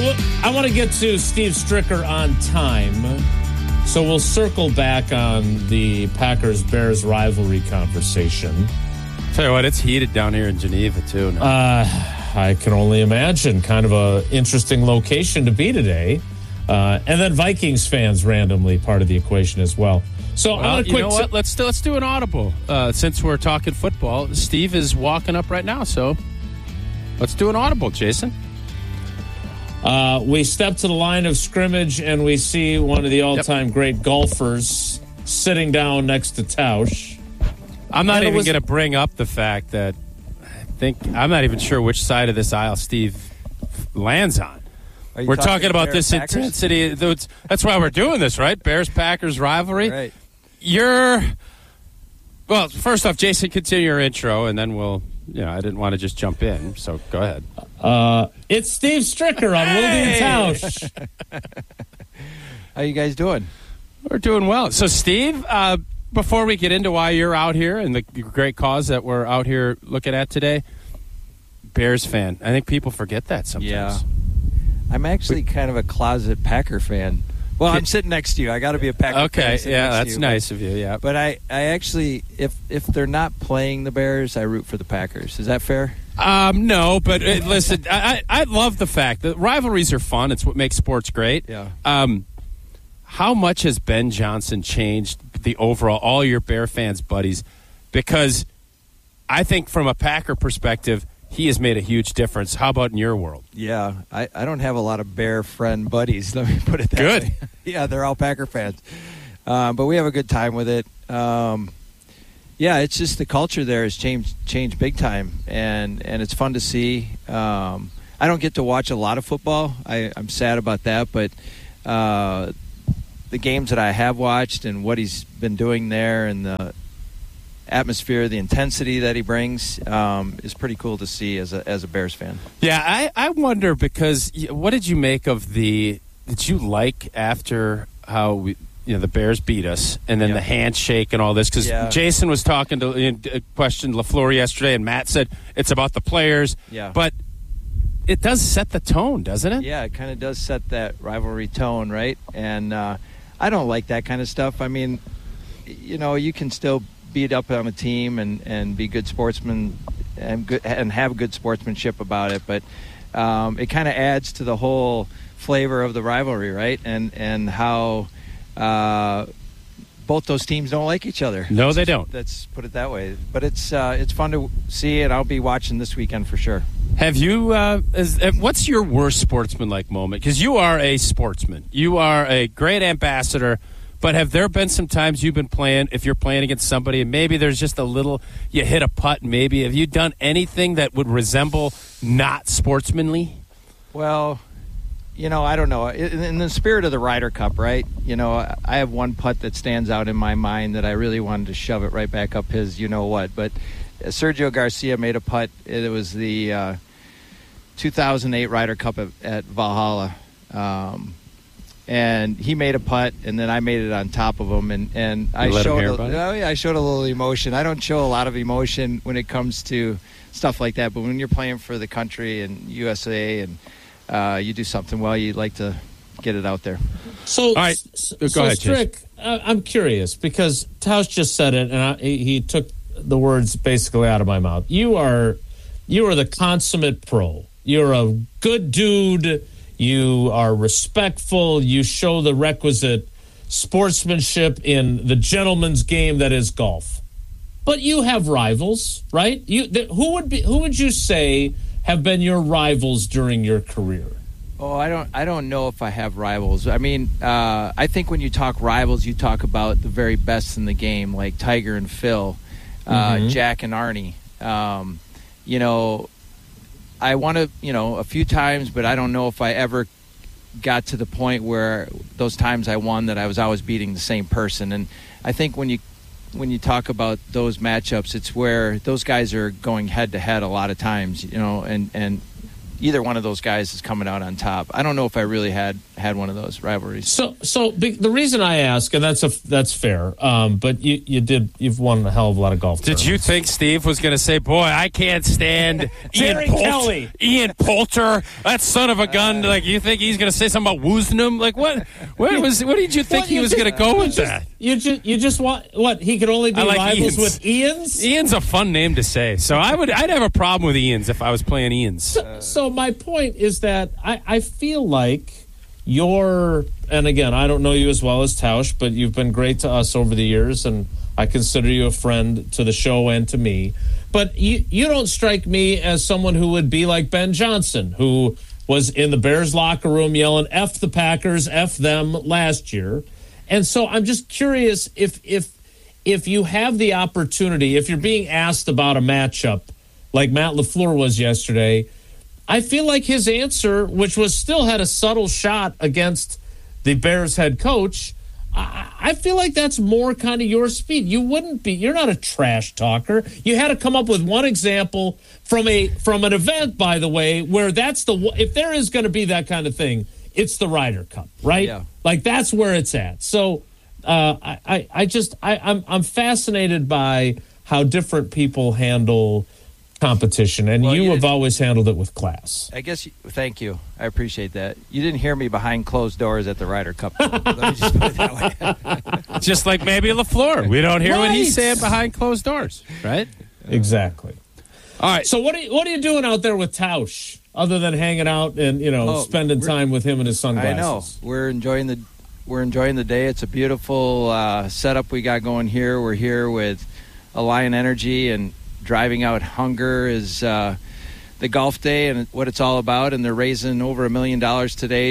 I want to get to Steve Stricker on time, so we'll circle back on the Packers-Bears rivalry conversation. Tell you what, it's heated down here in Geneva, too. I can only imagine. Kind of a interesting location to be today. And then Vikings fans randomly part of the equation as well. So well, you know what? Let's do an audible. Since we're talking football, Steve is walking up right now, so let's do an audible, Jason. We step to the line of scrimmage and we see one of the all-time great golfers sitting down next to Tausch. I'm not even going to bring up the fact that I'm not even sure which side of this aisle Steve lands on. We're talking about this intensity. That's why we're doing this, right? Bears-Packers rivalry. Right. Well, first off, Jason, continue your intro, and then I didn't want to just jump in, so go ahead. It's Steve Stricker on Wilde and Tausch. How you guys doing? We're doing well. So, Steve, before we get into why you're out here and the great cause that we're out here looking at today, Bears fan. I think people forget that sometimes. Yeah. I'm actually kind of a closet Packer fan. Well, I'm sitting next to you. I got to be a Packer fan. Okay, yeah, that's nice of you, yeah. But I actually, if they're not playing the Bears, I root for the Packers. Is that fair? No, but listen, I love the fact that rivalries are fun. It's what makes sports great. Yeah. How much has Ben Johnson changed the overall, all your Bear fans, buddies? Because I think from a Packer perspective, he has made a huge difference. How about in your world? Yeah, I don't have a lot of Bear friend buddies. Let me put it that way. Good. Yeah, they're all Packer fans. But we have a good time with it. Yeah, it's just the culture there has changed big time, and it's fun to see. I don't get to watch a lot of football. I'm sad about that, but the games that I have watched and what he's been doing there and the atmosphere, the intensity that he brings is pretty cool to see as a Bears fan. Yeah, I wonder because what did you make of did you like after how the Bears beat us and then the handshake and all this? Because Jason was talking to questioned LaFleur yesterday and Matt said it's about the players. Yeah. But it does set the tone, doesn't it? Yeah, it kind of does set that rivalry tone, right? And I don't like that kind of stuff. I mean, you can still beat up on a team and be good sportsmen and have good sportsmanship about it, but it kind of adds to the whole flavor of the rivalry, right? And how both those teams don't like each other. No, they don't. Let's put it that way. But it's fun to see, and I'll be watching this weekend for sure. Have you? What's your worst sportsman-like moment? Because you are a sportsman. You are a great ambassador. But have there been some times you've been playing, if you're playing against somebody, and maybe there's just you hit a putt, maybe. Have you done anything that would resemble not sportsmanly? Well, I don't know. In the spirit of the Ryder Cup, right? I have one putt that stands out in my mind that I really wanted to shove it right back up his you-know-what. But Sergio Garcia made a putt. It was the 2008 Ryder Cup at Valhalla. And he made a putt, and then I made it on top of him, and I showed I showed a little emotion. I don't show a lot of emotion when it comes to stuff like that, but when you're playing for the country and USA and you do something well, you'd like to get it out there. So, all right, go ahead, Strick, I'm curious because Tausch just said it, and he took the words basically out of my mouth. You are the consummate pro. You're a good dude. You are respectful. You show the requisite sportsmanship in the gentleman's game that is golf. But you have rivals, right? Who would you say have been your rivals during your career? Oh, I don't know if I have rivals. I mean, I think when you talk rivals, you talk about the very best in the game, like Tiger and Phil, Jack and Arnie. I won a few times, but I don't know if I ever got to the point where those times I won that I was always beating the same person. And I think when you talk about those matchups, it's where those guys are going head to head a lot of times, and either one of those guys is coming out on top. I don't know if I really had had one of those rivalries. So the reason I ask, and that's fair, but you've won a hell of a lot of golf. Did you think Steve was going to say, "Boy, I can't stand Ian Poulter, that son of a gun"? Like, you think he's going to say something about Woosnam? Like, what did you think he was going to go with that? You just want what? He could only be rivals with Ian's. Ian's a fun name to say, so I'd have a problem with Ian's if I was playing Ian's. So my point is that I feel like and again, I don't know you as well as Tausch, but you've been great to us over the years, and I consider you a friend to the show and to me. But you don't strike me as someone who would be like Ben Johnson, who was in the Bears locker room yelling "F the Packers, F them" last year. And so I'm just curious if you have the opportunity, if you're being asked about a matchup like Matt LaFleur was yesterday, I feel like his answer, which was still had a subtle shot against the Bears head coach, I feel like that's more kind of your speed. You're not a trash talker. You had to come up with one example from an event, by the way, where if there is going to be that kind of thing, it's the Ryder Cup, right? Yeah. Like, that's where it's at. So I'm fascinated by how different people handle competition, and you have always handled it with class. I guess. Thank you. I appreciate that. You didn't hear me behind closed doors at the Ryder Cup. Let me just put it that way. Just like maybe LaFleur. We don't hear what he's saying behind closed doors, right? Exactly. All right. So what are you doing out there with Tausch other than hanging out and spending time with him and his sunglasses? I know. We're enjoying the day. It's a beautiful setup we got going here. We're here with Alliant Energy, and Driving Out Hunger is the golf day and what it's all about. And they're raising over $1 million today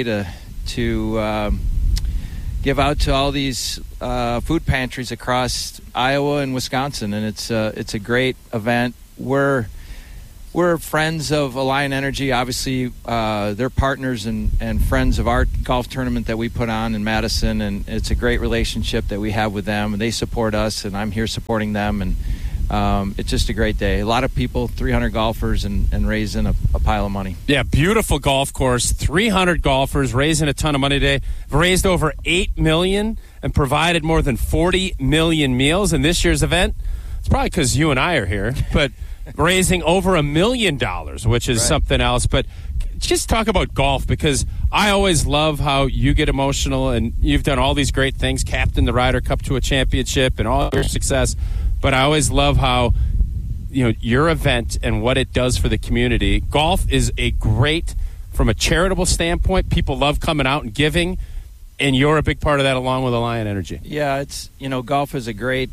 to give out to all these food pantries across Iowa and Wisconsin. And it's a great event. We're friends of Alliant Energy. Obviously, they're partners and friends of our golf tournament that we put on in Madison. And it's a great relationship that we have with them. And they support us, and I'm here supporting them. And it's just a great day. A lot of people, 300 golfers, and raising a pile of money. Yeah, beautiful golf course. 300 golfers raising a ton of money today. Raised over $8 million and provided more than 40 million meals in this year's event. It's probably because you and I are here, but raising over $1 million, which is something else. But just talk about golf, because I always love how you get emotional, and you've done all these great things, captained the Ryder Cup to a championship and all your success. But I always love how, your event and what it does for the community. Golf is a great, from a charitable standpoint, people love coming out and giving, and you're a big part of that along with Alliant Energy. Yeah, it's, golf is a great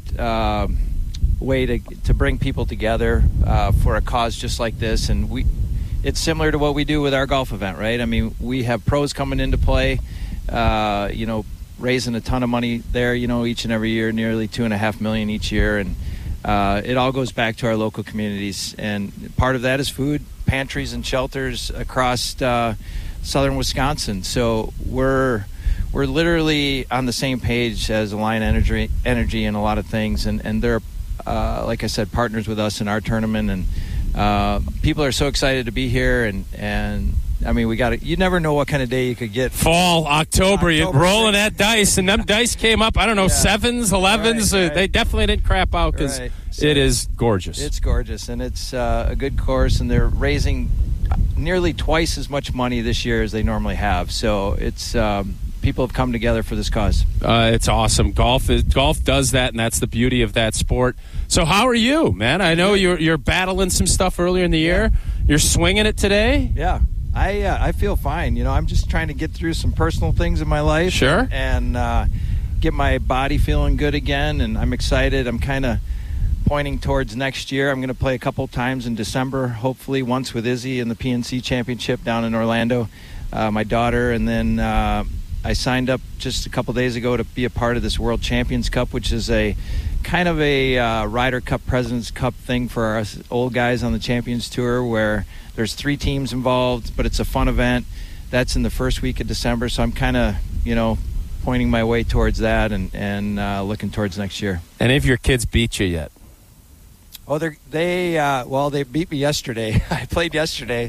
way to bring people together for a cause just like this. And it's similar to what we do with our golf event, right? I mean, we have pros coming into play, raising a ton of money there, each and every year, nearly $2.5 million each year. And it all goes back to our local communities. And part of that is food pantries and shelters across southern Wisconsin. So we're literally on the same page as Alliant Energy in a lot of things. And they're, like I said, partners with us in our tournament. And people are so excited to be here. And I mean, you never know what kind of day you could get. Fall, October, you're rolling that dice, and them dice came up, I don't know, 7s, 11s. Right. They definitely didn't crap out, because it is gorgeous. It's gorgeous, and it's a good course, and they're raising nearly twice as much money this year as they normally have. So it's people have come together for this cause. It's awesome. Golf does that, and that's the beauty of that sport. So how are you, man? I know you're battling some stuff earlier in the year. You're swinging it today? Yeah. I feel fine. I'm just trying to get through some personal things in my life. Sure. And get my body feeling good again. And I'm excited. I'm kind of pointing towards next year. I'm going to play a couple times in December, hopefully once with Izzy in the PNC Championship down in Orlando, my daughter. And then I signed up just a couple days ago to be a part of this World Champions Cup, which is a kind of a Ryder Cup, President's Cup thing for us old guys on the Champions Tour, where there's 3 teams involved, but it's a fun event. That's in the first week of December, so I'm kind of, pointing my way towards that and looking towards next year. And have your kids beat you yet? Oh, they beat me yesterday. I played yesterday,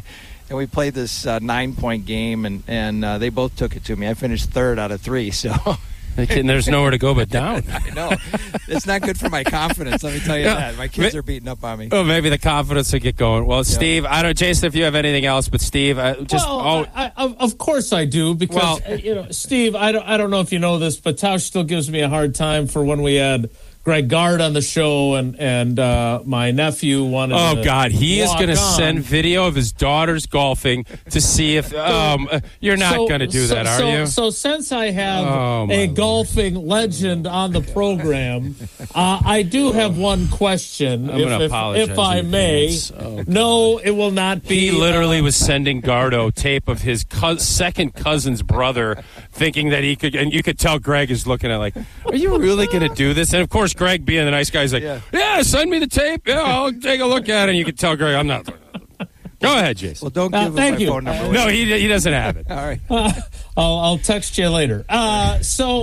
and we played this 9-point game, and they both took it to me. I finished third out of 3, so. And there's nowhere to go but down. I know. It's not good for my confidence, let me tell you that. My kids are beating up on me. Oh, maybe the confidence will get going. Well, Steve, I don't, Jason, if you have anything else, but Steve, of course I do, because Steve, I don't know if you know this, but Tausch still gives me a hard time for when we had Greg Gard on the show, and my nephew wanted. Oh God, he is going to send video of his daughters golfing to see if you're not going to do that, are you? So since I have a golfing legend on the program, I do have one question. I'm going to apologize if I may. No, it will not be. He literally was sending Gardo tape of his second cousin's brother, thinking that he could, and you could tell Greg is looking at like, are you really going to do this? And of course, Greg, being the nice guy, is like, yeah, send me the tape. Yeah, I'll take a look at it. And you can tell Greg, I'm not. Go ahead, Jason. Well, don't give him my phone number. No, he doesn't have it. All right. I'll text you later. I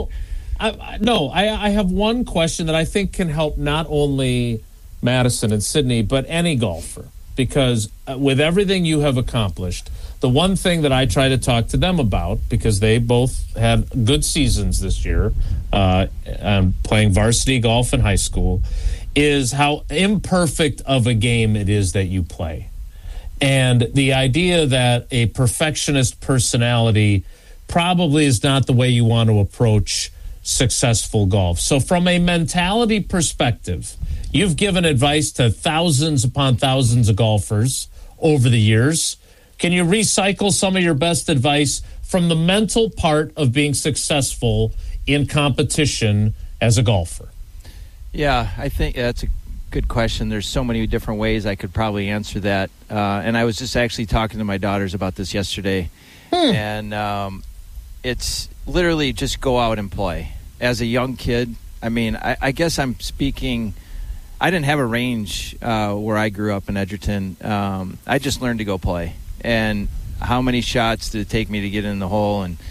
have one question that I think can help not only Madison and Sydney, but any golfer. Because with everything you have accomplished, the one thing that I try to talk to them about, because they both had good seasons this year, playing varsity golf in high school, is how imperfect of a game it is that you play. And the idea that a perfectionist personality probably is not the way you want to approach successful golf. So from a mentality perspective, you've given advice to thousands upon thousands of golfers over the years. Can you recycle some of your best advice from the mental part of being successful in competition as a golfer? Yeah, I think that's a good question. There's so many different ways I could probably answer that. And I was just actually talking to my daughters about this yesterday. And it's literally just go out and play. As a young kid, I mean, I guess I'm speaking... I didn't have a range where I grew up in Edgerton. I just learned to go play. And how many shots did it take me to get in the hole? And,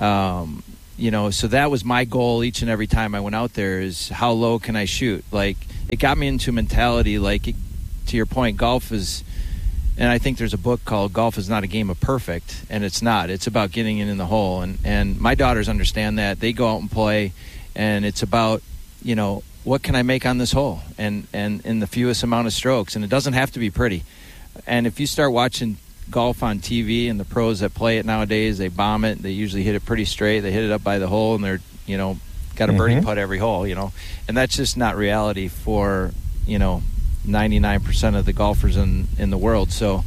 so that was my goal each and every time I went out there, is how low can I shoot? Like, it got me into a mentality, to your point, golf is, and I think there's a book called Golf is Not a Game of Perfect, and it's not. It's about getting in the hole. And my daughters understand that. They go out and play, and it's about, what can I make on this hole? And in the fewest amount of strokes. And it doesn't have to be pretty. And if you start watching golf on TV, and the pros that play it nowadays, they bomb it. They usually hit it pretty straight. They hit it up by the hole, and they're, got a birdie putt every hole, And that's just not reality for, 99% of the golfers in the world. So,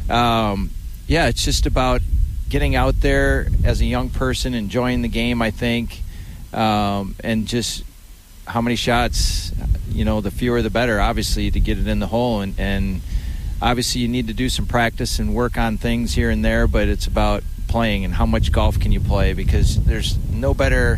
it's just about getting out there as a young person, enjoying the game, I think, and just how many shots, the fewer the better, obviously, to get it in the hole. And obviously you need to do some practice and work on things here and there, but it's about playing and how much golf can you play, because there's no better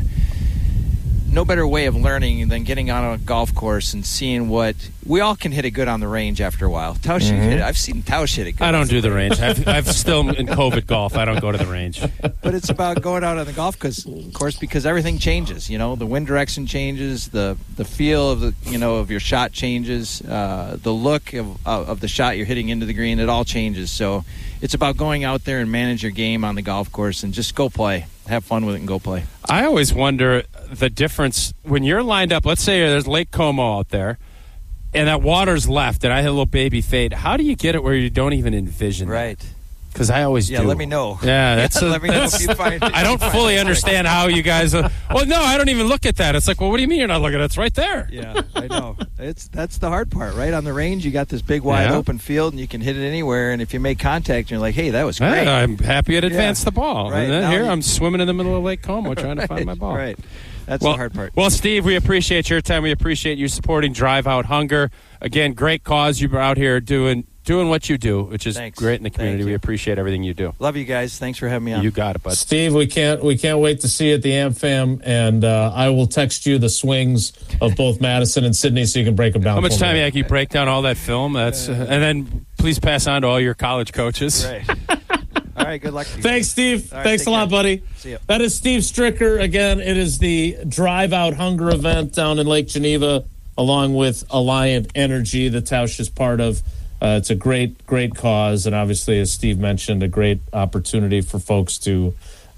way of learning than getting on a golf course and seeing what we all can hit it good on the range after a while. Tausch hit it. I've seen Tausch hit it good. I don't do the range. I've still in COVID golf. I don't go to the range. But it's about going out on the golf course because everything changes. The wind direction changes, the feel of the of your shot changes, the look of the shot you're hitting into the green. It all changes. So it's about going out there and manage your game on the golf course and just go play. Have fun with it and go play. I always wonder the difference when you're lined up. Let's say there's Lake Como out there, and that water's left, and I hit a little baby fade. How do you get it where you don't even envision right? That? Because I always do. Yeah, let me know. Yeah, let me know if you find it. I don't fully understand how you guys. Well, no, I don't even look at that. It's like, well, what do you mean you're not looking at it? It's right there. Yeah, I know. That's the hard part, right? On the range, you got this big, wide open field, and you can hit it anywhere. And if you make contact, you're like, hey, that was great. I'm happy it advanced the ball. Right. And then here I'm swimming in the middle of Lake Como trying to find my ball. Right. That's the hard part. Well, Steve, we appreciate your time. We appreciate you supporting Drive Out Hunger. Again, great cause. You're out here doing what you do, which is great in the community. We appreciate everything you do. Love you guys. Thanks for having me on. You got it, bud. Steve, we can't wait to see you at the AmFam, and I will text you the swings of both Madison and Sydney so you can break them down. How much time can you break down all that film? That's and then please pass on to all your college coaches. Right. All right, good luck to you. Thanks, Steve. Right, thanks a lot, buddy. See you. That is Steve Stricker. Again, it is the Drive Out Hunger event down in Lake Geneva, along with Alliant Energy that Tausch is part of. It's a great cause, and obviously, as Steve mentioned, a great opportunity for folks to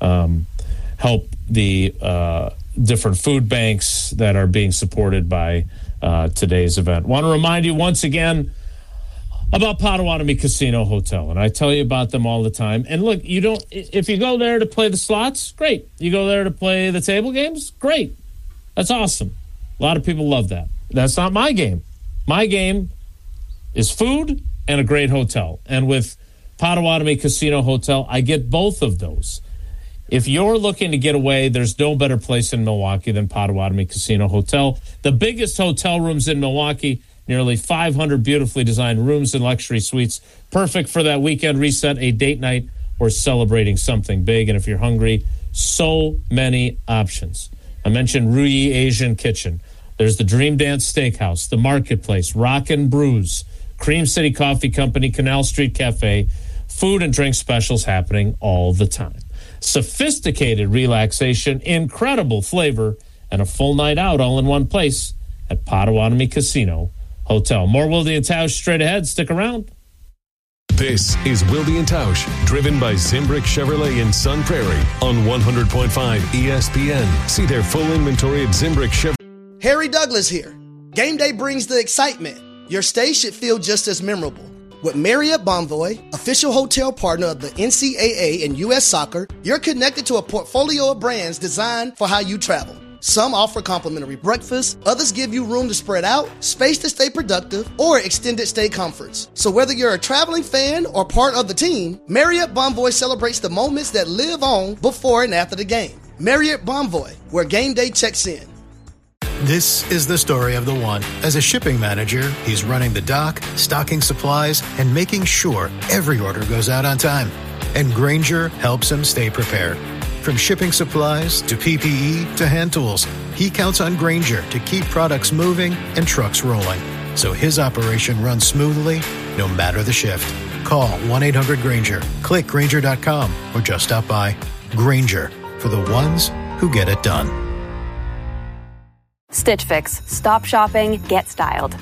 help the different food banks that are being supported by today's event. Want to remind you once again about Potawatomi Casino Hotel, and I tell you about them all the time. And look, if you go there to play the slots, great. You go there to play the table games, great. That's awesome. A lot of people love that. That's not my game. My game is food and a great hotel. And with Potawatomi Casino Hotel, I get both of those. If you're looking to get away, there's no better place in Milwaukee than Potawatomi Casino Hotel. The biggest hotel rooms in Milwaukee, nearly 500 beautifully designed rooms and luxury suites, perfect for that weekend reset, a date night, or celebrating something big. And if you're hungry, so many options. I mentioned Ruyi Asian Kitchen. There's the Dream Dance Steakhouse, the Marketplace, Rockin' Brews, Cream City Coffee Company, Canal Street Cafe. Food and drink specials happening all the time. Sophisticated relaxation, incredible flavor, and a full night out all in one place at Potawatomi Casino Hotel. More Wilde and Tausch straight ahead. Stick around. This is Wilde and Tausch, driven by Zimbrick Chevrolet in Sun Prairie on 100.5 ESPN. See their full inventory at Zimbrick Chevrolet. Harry Douglas here. Game day brings the excitement. Your stay should feel just as memorable. With Marriott Bonvoy, official hotel partner of the NCAA and U.S. Soccer, you're connected to a portfolio of brands designed for how you travel. Some offer complimentary breakfast, others give you room to spread out, space to stay productive, or extended stay comforts. So whether you're a traveling fan or part of the team, Marriott Bonvoy celebrates the moments that live on before and after the game. Marriott Bonvoy, where game day checks in. This is the story of the one. As a shipping manager, he's running the dock, stocking supplies, and making sure every order goes out on time. And Grainger helps him stay prepared. From shipping supplies to PPE to hand tools, he counts on Grainger to keep products moving and trucks rolling, so his operation runs smoothly no matter the shift. Call 1-800-GRAINGER, click Grainger.com, or just stop by. Grainger, for the ones who get it done. Stitch Fix. Stop shopping, get styled.